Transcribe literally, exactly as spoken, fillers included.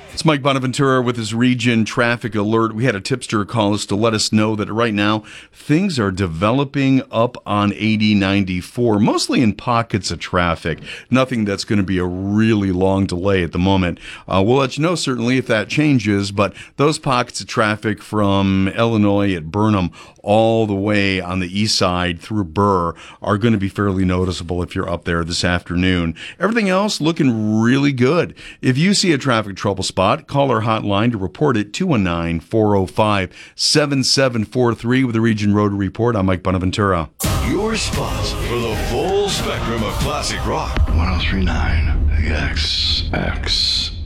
It's Mike Bonaventura with his region traffic alert. We had a tipster call us to let us know that right now things are developing up on eighty ninety-four, mostly in pockets of traffic. Nothing that's going to be a really long delay at the moment. Uh, we'll let you know certainly if that changes, but those pockets of traffic from Illinois at Burnham all the way on the east side through Burr are going to be fairly noticeable if you're up there this afternoon. Everything else looking really good. If you see a traffic trouble spot, call our hotline to report it, two one nine, four oh five, seven seven four three with the Region Road Report. I'm Mike Bonaventura. Your spot for the full spectrum of classic rock. one oh three point nine X X.